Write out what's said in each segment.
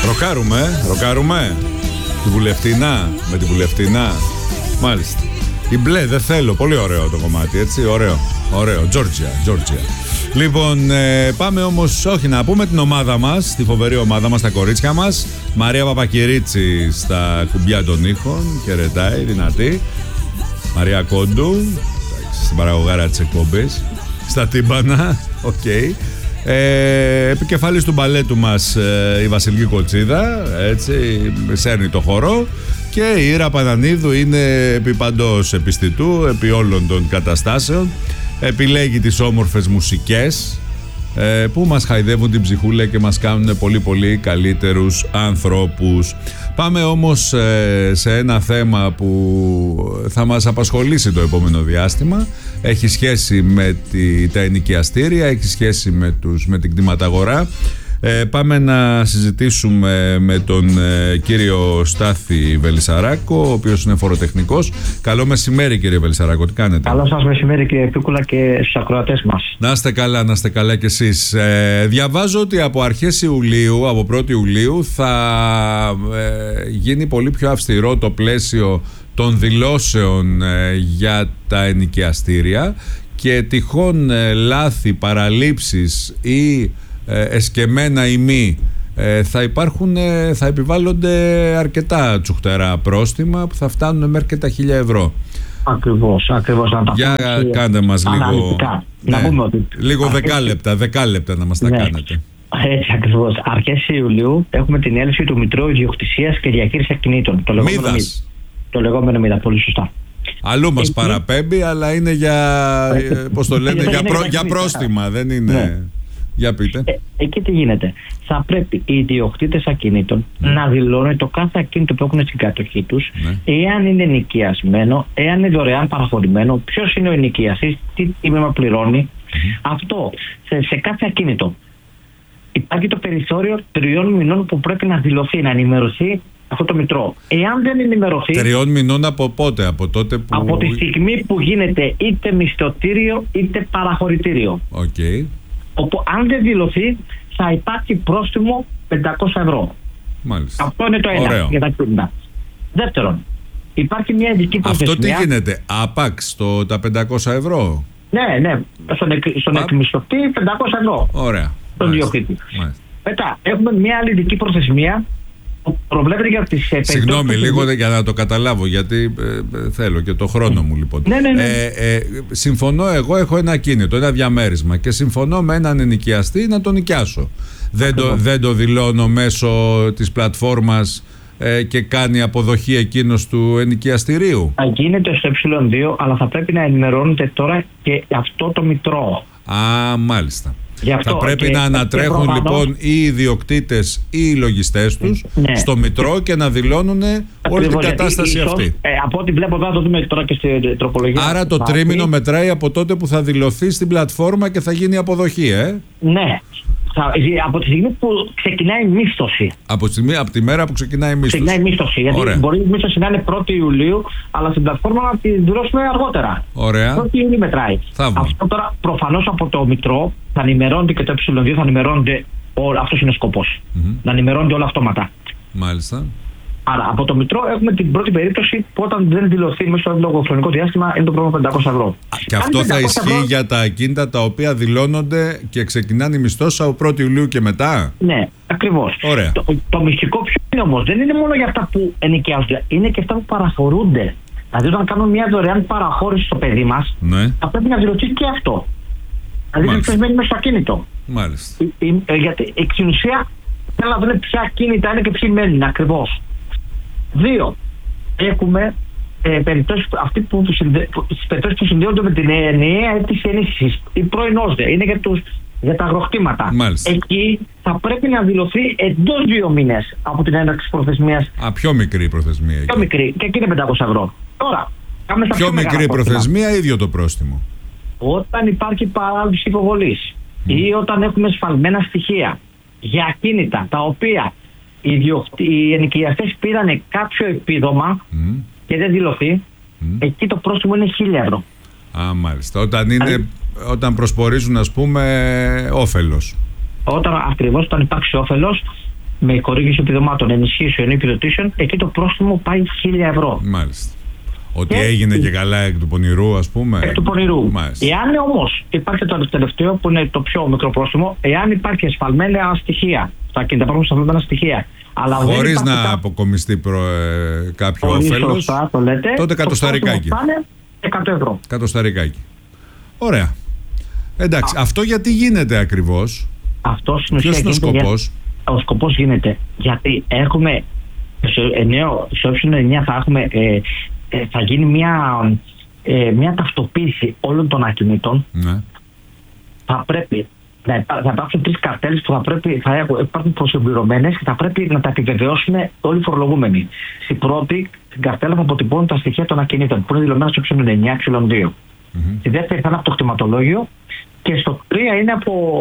Ροκάρουμε. Τη βουλευτινά, με τη βουλευτινά. Μάλιστα. Η μπλε δεν θέλω, πολύ ωραίο το κομμάτι, έτσι, ωραίο, Georgia. Λοιπόν, πάμε όμως, όχι, να πούμε την ομάδα μας, τη φοβερή ομάδα μας, τα κορίτσια μας. Μαρία Παπακυρίτσι στα κουμπιά των ήχων, χαιρετάει, δυνατή. Μαρία Κόντου, στην παραγωγάρα της εκπομπής, στα τύμπανα, οκ. Επικεφαλής του μπαλέτου μας η Βασιλική Κοτσίδα, έτσι, σέρνει το χορό. Και η Ήρα Πανανίδου είναι επί παντός επιστητού, επί όλων των καταστάσεων. Επιλέγει τις όμορφες μουσικές που μας χαϊδεύουν την ψυχούλα και μας κάνουν πολύ πολύ καλύτερους ανθρώπους. Πάμε όμως σε ένα θέμα που θα μας απασχολήσει το επόμενο διάστημα. Έχει σχέση με τα ενοικιαστήρια, έχει σχέση με την κτηματαγορά. Πάμε να συζητήσουμε με τον κύριο Στάθη Βελισσαράκο, ο οποίος είναι φοροτεχνικός. Καλό μεσημέρι, κύριε Βελισσαράκο, τι κάνετε? Καλό σας μεσημέρι, κύριε Πίκουλα, και στους ακροατές μας. Να είστε καλά κι εσείς. Διαβάζω ότι από αρχές Ιουλίου, από 1η Ιουλίου, θα γίνει πολύ πιο αυστηρό το πλαίσιο των δηλώσεων για τα ενοικιαστήρια και τυχόν λάθη, παραλήψεις ή εσκεμμένα ή μη, θα επιβάλλονται αρκετά τσουχτερά πρόστιμα που θα φτάνουν μέχρι και τα 1.000 ευρώ. Ακριβώς. Να τα για κάντε μας λίγο, να πούμε ότι λίγο δεκάλεπτα να μας τα κάνετε. Έτσι ακριβώς. Αρχές Ιουλίου έχουμε την έλευση του Μητρώου Ιδιοκτησίας και Διαχείρισης Ακινήτων. Το λεγόμενο ΜΙΔΑ, πολύ σωστά. Αλλού μας παραπέμπει, αλλά είναι πώς το λένε, για πρόστιμα, δεν είναι... Για πείτε. Εκεί τι γίνεται? Θα πρέπει οι ιδιοκτήτες ακινήτων να δηλώνουν το κάθε ακίνητο που έχουν στην κατοχή τους, εάν είναι ενοικιασμένο, εάν είναι δωρεάν παραχωρημένο, ποιος είναι ο ενοικιαστής, τι τίμημα πληρώνει. Αυτό σε κάθε ακίνητο. Υπάρχει το περιθώριο 3 μηνών που πρέπει να δηλωθεί, να ενημερωθεί αυτό το μητρό. Εάν δεν ενημερωθεί. 3 μηνών από πότε? Από τότε που... Από τη στιγμή που γίνεται είτε μισθωτήριο είτε παραχωρητήριο. Okay. Όπου αν δεν δηλωθεί θα υπάρχει πρόστιμο 500 ευρώ. Μάλιστα. Αυτό είναι το ένα. Ωραίο. Για τα ακίνητα. Δεύτερον, υπάρχει μια ειδική προθεσμία. Αυτό τι γίνεται? Άπαξ τα 500 ευρώ? Ναι. Στον εκμισθωτή 500 ευρώ. Ωραία. Στον διοκτήτη. Μετά έχουμε μια άλλη ειδική προθεσμία που προβλέπεται για τις Συγγνώμη λίγο για να το καταλάβω, γιατί θέλω και το χρόνο μου, λοιπόν. Ναι. Συμφωνώ, εγώ έχω ένα ακίνητο, ένα διαμέρισμα και συμφωνώ με έναν ενοικιαστή να τον νοικιάσω. Δεν το δηλώνω μέσω της πλατφόρμας και κάνει αποδοχή εκείνος του ενοικιαστηρίου? Θα γίνεται στο ε2, αλλά θα πρέπει να ενημερώνεται τώρα και αυτό το μητρό. Μάλιστα. Θα πρέπει να ανατρέχουν λοιπόν οι ιδιοκτήτες ή οι λογιστές τους στο μητρό και να δηλώνουν όλη την κατάσταση αυτή. Από ό,τι βλέπω εδώ, το δούμε τώρα και στην τροπολογία. Άρα το τρίμηνο μετράει από τότε που θα δηλωθεί στην πλατφόρμα και θα γίνει αποδοχή, Ναι. Από τη στιγμή που ξεκινάει η μίσθωση. Από τη μέρα που ξεκινάει η μίσθωση. Γιατί μπορεί η μίσθωση να είναι 1η Ιουλίου, αλλά στην πλατφόρμα να τη δηλώσουμε αργότερα. Ωραία. 1η Ιουλίου μετράει. Αυτό τώρα προφανώς από το μητρό θα ενημερώνεται και το ε2 θα ενημερώνεται. Αυτός είναι ο σκοπός. Να ενημερώνεται όλα αυτόματα. Μάλιστα. Άρα από το μητρό έχουμε την πρώτη περίπτωση που όταν δεν δηλωθεί μέσα στο λογοχρονικό διάστημα είναι το πρόβλημα 500 ευρώ. Και αυτό θα ισχύει για τα ακίνητα τα οποία δηλώνονται και ξεκινάνε οι μισθώσεις από 1η Ιουλίου και μετά? Ναι, ακριβώς. Ωραία. Το μυστικό ποιο είναι όμως? Δεν είναι μόνο για αυτά που ενοικιάζονται, είναι και αυτά που παραχωρούνται. Δηλαδή όταν κάνουμε μια δωρεάν παραχώρηση στο παιδί μας, θα πρέπει να δηλωθεί και αυτό. Δηλαδή ποιος μένει μέσα στο ακίνητο. Μάλιστα. Γιατί στην ουσία θέλω να δουν ποια ακίνητα είναι και ποιοι μένουν ακριβώς. 2. Έχουμε περιπτώσεις που συνδέονται με την ενιαία αίτηση ενίσχυσης. Η προενώστε είναι για τα αγροκτήματα. Μάλιστα. Εκεί θα πρέπει να δηλωθεί εντός 2 μήνες από την έναρξη προθεσμίας. Πιο μικρή προθεσμία. Πιο μικρή. Και εκεί είναι 500 ευρώ. Τώρα, πιο μικρή προθεσμία, ίδιο το πρόστιμο. Όταν υπάρχει παράληψη υποβολής ή όταν έχουμε σφαλμένα στοιχεία για ακίνητα τα οποία οι ενοικιαστές πήραν κάποιο επίδομα και δεν δηλωθεί, εκεί το πρόστιμο είναι 1.000 ευρώ. Μάλιστα. Όταν προσπορίζουν, ας πούμε, όφελος. Όταν υπάρξει όφελος, με χορήγηση επιδομάτων, ενισχύσεων ή επιδοτήσεων, εκεί το πρόστιμο πάει 1.000 ευρώ. Μάλιστα. Ότι έγινε και καλά εκ του πονηρού, ας πούμε. Εκ του πονηρού. Μάλιστα. Εάν όμως υπάρχει το τελευταίο που είναι το πιο μικρό πρόστιμο, εάν υπάρχει ασφαλμένα στοιχεία, τα ακίνητα υπάρχουν ασφαλμένα στοιχεία. Χωρίς να αποκομιστεί κάποιο όφελος, τότε κατοσταρικάκι. Πάνε 100 ευρώ. Κατοσταρικάκι. Ωραία. Εντάξει, αυτό γιατί γίνεται ακριβώς? Ποιος είναι ο σκοπός? Ο σκοπός γίνεται γιατί έχουμε σε option 9 θα γίνει μια ταυτοποίηση όλων των ακινήτων. Ναι. Θα πρέπει θα υπάρξουν 3 καρτέλες που θα υπάρχουν προσυμπληρωμένες και θα πρέπει να τα επιβεβαιώσουν όλοι οι φορολογούμενοι. Στην πρώτη, στην καρτέλα θα αποτυπώνουν τα στοιχεία των ακινήτων που είναι δηλωμένα στο option 9, option 2. Στη δεύτερη θα είναι από το κτηματολόγιο και στο 3 είναι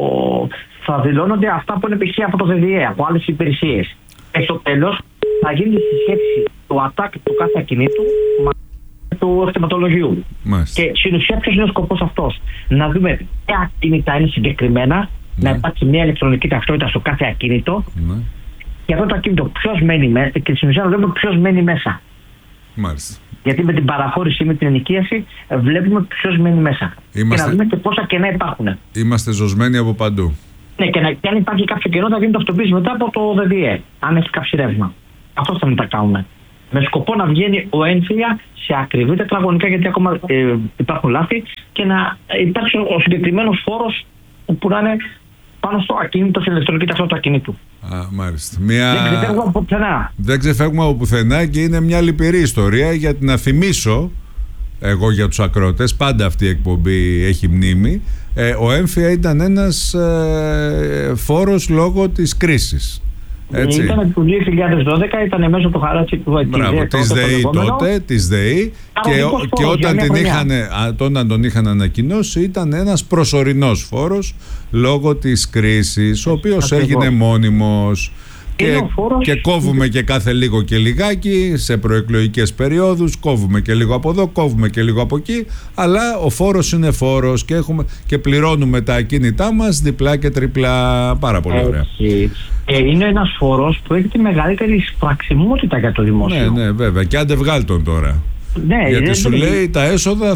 θα δηλώνονται αυτά που είναι π.χ. από το ΔΔΕ, από άλλες υπηρεσίες. Και στο τέλος θα γίνει τη σχέση του ΑΤΑΚ του κάθε ακινήτου με του κτηματολογίου. Και στην ουσία ποιος είναι ο σκοπός αυτός? Να δούμε ποια ακίνητα είναι συγκεκριμένα, να υπάρξει μια ηλεκτρονική ταυτότητα στο κάθε ακίνητο και αυτό το ακίνητο ποιος μένει μέσα και στην ουσία να δούμε ποιος μένει μέσα. Μάλιστα. Γιατί με την παραχώρηση ή με την ενοικίαση βλέπουμε ποιος μένει μέσα. Και να δούμε και πόσα κενά υπάρχουν. Είμαστε ζωσμένοι από παντού. Ναι, και αν υπάρχει κάποιο κενό θα γίνει ταυτοποίηση μετά από το ΔΔΕ, αν έχει καψιρεύμα. Αυτό θα τα κάνουμε. Με σκοπό να βγαίνει ο έμφυλια σε ακριβή τετραγωνικά, γιατί ακόμα υπάρχουν λάθη, και να υπάρξει ο συγκεκριμένος φόρος που να είναι πάνω στο ακίνητο, στην ηλεκτρονική ταυτότητα του ακινήτου. Μάλιστα. Δεν ξεφεύγουμε από πουθενά. Δεν ξεφεύγουμε από πουθενά και είναι μια λυπηρή ιστορία, γιατί να θυμίσω εγώ για τους ακρότες, πάντα αυτή η εκπομπή έχει μνήμη, ο έμφυα ήταν ένας φόρος λόγω της κρίσης. Έτσι. Ήταν το 2012, ήταν μέσω του χαράτσι του της ΔΕΗ τότε, της ΔΕΗ, και όταν τον είχαν ανακοινώσει ήταν ένας προσωρινός φόρος λόγω της κρίσης, ο οποίος έγινε μόνιμος. Και κόβουμε και κάθε λίγο και λιγάκι σε προεκλογικές περιόδους, κόβουμε και λίγο από εδώ, κόβουμε και λίγο από εκεί, αλλά ο φόρος είναι φόρος και πληρώνουμε τα ακίνητά μας διπλά και τριπλά. Πάρα πολύ ωραία. Είναι ένας φόρος που έχει τη μεγαλύτερη εισπραξιμότητα για το δημόσιο. Ναι, βέβαια. Και άντε βγάλ' τον τώρα. Ναι, γιατί σου λέει τα έσοδα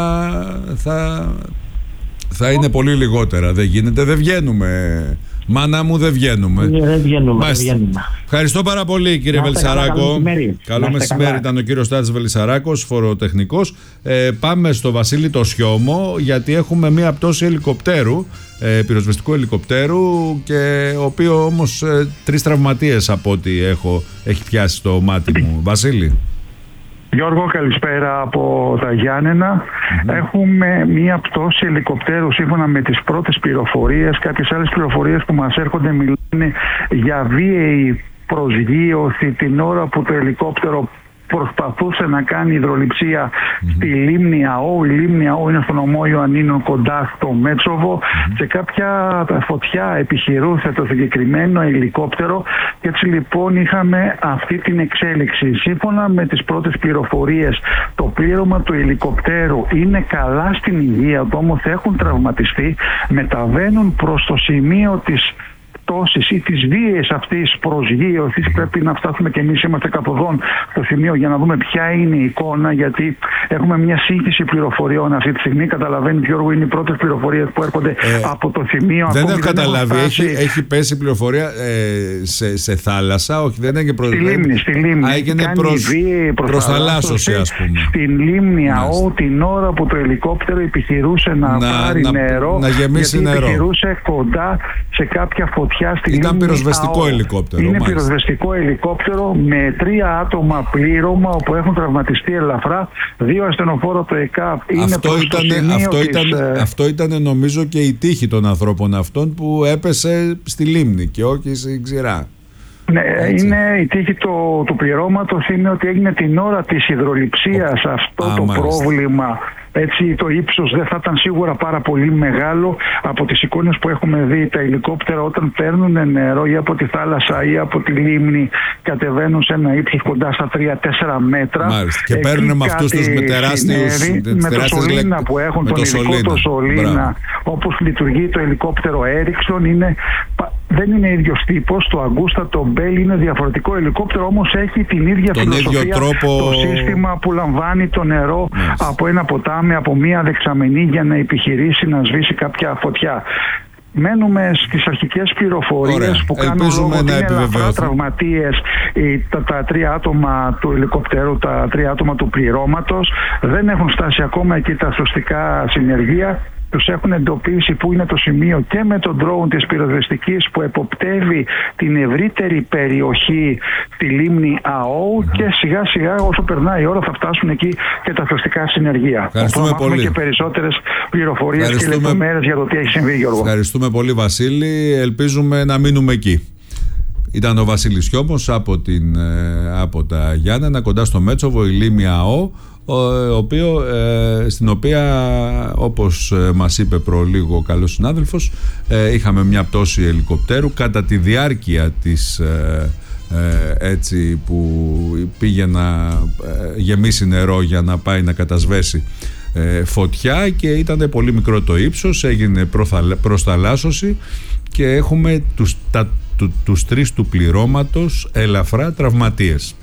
θα είναι πολύ λιγότερα. Δεν γίνεται, δεν βγαίνουμε. Μάνα μου, δεν βγαίνουμε. Δεν βγαίνουμε. Ευχαριστώ πάρα πολύ, κύριε Βελισσαράκο. Καλό μεσημέρι. Ήταν ο κύριος Στάθης Βελισσαράκος, φοροτεχνικός. Πάμε στο Βασίλη το Σιώμο, γιατί έχουμε μία πτώση ελικοπτέρου, πυροσβεστικού ελικοπτέρου, και ο οποίο όμως 3 τραυματίες από ό,τι έχει πιάσει στο μάτι μου. Βασίλη. Γιώργο, καλησπέρα από τα Γιάννενα. Έχουμε μία πτώση ελικοπτέρου σύμφωνα με τις πρώτες πληροφορίες. Κάποιες άλλες πληροφορίες που μας έρχονται μιλάνε για βίαιη προσγείωση την ώρα που το ελικόπτερο προσπαθούσε να κάνει υδρολειψία στη Λίμνη ΑΟ. Η Λίμνη ΑΟ είναι στο νομό Ιωαννίνων κοντά στο Μέτσοβο. Σε κάποια φωτιά επιχειρούσε το συγκεκριμένο ελικόπτερο και έτσι λοιπόν είχαμε αυτή την εξέλιξη. Σύμφωνα με τις πρώτες πληροφορίες, το πλήρωμα του ελικοπτέρου είναι καλά στην υγεία του, όμως έχουν τραυματιστεί, μεταβαίνουν προς το σημείο της πτώσης ή της βίαιης αυτής προσγείωσης. Πρέπει να φτάσουμε και εμείς, είμαστε καθοδόν στο σημείο για να δούμε ποια είναι η εικόνα, γιατί έχουμε μια σύγχυση πληροφοριών αυτή τη στιγμή. Καταλαβαίνει, Γιώργο, είναι οι πρώτες πληροφορίες που έρχονται από το σημείο. Δεν έχω καταλάβει. Έχει πέσει πληροφορία σε θάλασσα? Όχι, δεν έγινε στη Λίμνη. Έγινε προς θαλάσσωση, ας πούμε. Στην Λίμνη ΑΟ, την ώρα που το ελικόπτερο επιχειρούσε να πάρει νερό, να γεμίσει νερό. Επιχειρούσε κοντά σε κάποια φωτιά. Ήταν πυροσβεστικό ελικόπτερο. Είναι πυροσβεστικό ελικόπτερο με 3 άτομα πλήρωμα, όπου έχουν τραυματιστεί ελαφρά. 2 ασθενοφόρο από το ΕΚΑΠ. Αυτό ήταν νομίζω και η τύχη των ανθρώπων αυτών που έπεσε στη Λίμνη και όχι στην ξηρά. Ναι, είναι η τύχη του πληρώματος είναι ότι έγινε την ώρα της υδρολειψίας αυτό το πρόβλημα. Έτσι το ύψος δεν θα ήταν σίγουρα πάρα πολύ μεγάλο. Από τις εικόνες που έχουμε δει, τα ελικόπτερα όταν παίρνουν νερό ή από τη θάλασσα ή από τη λίμνη κατεβαίνουν σε ένα ύψος κοντά στα 3-4 μέτρα. Μάλιστα. Και παίρνουν με αυτούς τους τεράστιους, με το σωλήνα που έχουν, τον ειδικό το σωλήνα, όπως λειτουργεί το ελικόπτερο Ericsson, είναι δεν είναι ίδιος τύπος. Το Augusta, το Bell είναι διαφορετικό ελικόπτερο, όμως έχει την ίδια φιλοσοφία, το σύστημα που λαμβάνει το νερό από ένα ποτάμι, από μία δεξαμενή για να επιχειρήσει να σβήσει κάποια φωτιά. Μένουμε στις αρχικές πληροφορίες που κάνουν λόγο ότι είναι ελαφρά τραυματίες τα 3 άτομα του ελικοπτέρου, τα 3 άτομα του πληρώματος. Δεν έχουν φτάσει ακόμα εκεί τα σωστικά συνεργεία. Τους έχουν εντοπίσει που είναι το σημείο και με τον drone της πυροσβεστικής που εποπτεύει την ευρύτερη περιοχή στη λίμνη ΑΟ και σιγά σιγά όσο περνάει η ώρα θα φτάσουν εκεί και τα σωστικά συνεργεία. Θα μάθουμε και περισσότερες πληροφορίες και λεπτομέρειες για το τι έχει συμβεί, Γιώργο. Ευχαριστούμε πολύ, Βασίλη. Ελπίζουμε να μείνουμε εκεί. Ήταν ο Βασίλης Χιώμος από τα Γιάννενα, κοντά στο Μέτσοβο, η λίμνη ΑΟ, στην οποία, όπως μας είπε προλίγο ο καλός συνάδελφος, είχαμε μια πτώση ελικοπτέρου κατά τη διάρκεια της έτσι που πήγε να γεμίσει νερό για να πάει να κατασβέσει φωτιά, και ήταν πολύ μικρό το ύψος, έγινε προσθαλάσσωση και έχουμε τους 3 του πληρώματος ελαφρά τραυματίες.